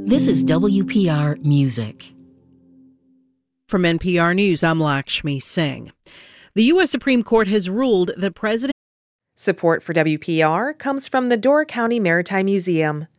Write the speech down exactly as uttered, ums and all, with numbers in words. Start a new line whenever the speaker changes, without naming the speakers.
This is W P R Music.
From N P R News, I'm Lakshmi Singh. The U S Supreme Court has ruled that President
Support for W P R comes from the Door County Maritime Museum.